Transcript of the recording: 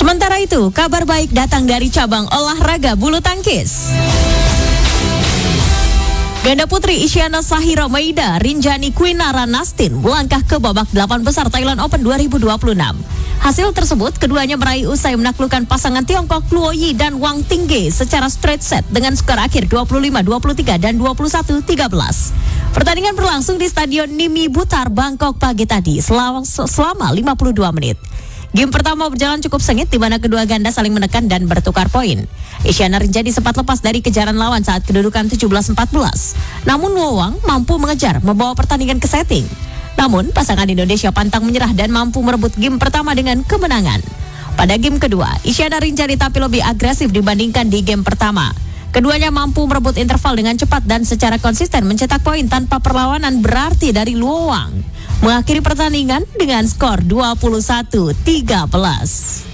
Sementara itu, kabar baik datang dari cabang olahraga bulu tangkis. Ganda putri Isyana Sahira Maida, Rinjani Kwinara Nastin melangkah ke babak 8 besar Thailand Open 2026. Hasil tersebut keduanya meraih usai menaklukkan pasangan Tiongkok Luo Yi dan Wang Tingge secara straight set dengan skor akhir 25-23 dan 21-13. Pertandingan berlangsung di Stadion Nimi Butar, Bangkok pagi tadi selama 52 menit. Game pertama berjalan cukup sengit di mana kedua ganda saling menekan dan bertukar poin. Isyana Rinjani sempat lepas dari kejaran lawan saat kedudukan 17-14. Namun Luo mampu mengejar membawa pertandingan ke setting. Namun pasangan Indonesia pantang menyerah dan mampu merebut game pertama dengan kemenangan. Pada game kedua, Isyana Rinjani tampil lebih agresif dibandingkan di game pertama. Keduanya mampu merebut interval dengan cepat dan secara konsisten mencetak poin tanpa perlawanan berarti dari Luo mengakhiri pertandingan dengan skor 21-13.